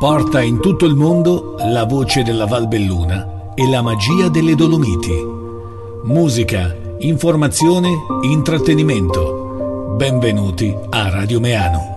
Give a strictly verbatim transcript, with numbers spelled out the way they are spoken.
porta in tutto il mondo la voce della Val Belluna e la magia delle Dolomiti. Musica, informazione, intrattenimento. Benvenuti a Radio Meano.